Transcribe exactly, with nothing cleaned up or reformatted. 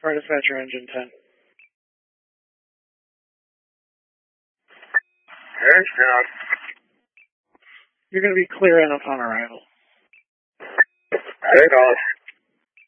Car dispatcher, engine ten. Yes, down. You're going to be clear out on arrival. Take off.